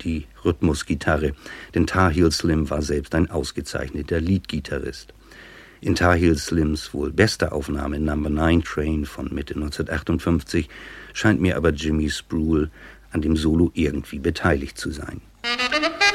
die Rhythmusgitarre, denn Tar Heel Slim war selbst ein ausgezeichneter Leadgitarrist. In Tar Heel Slims wohl bester Aufnahme Number 9 Train von Mitte 1958 scheint mir aber Jimmy Spruill an dem Solo irgendwie beteiligt zu sein.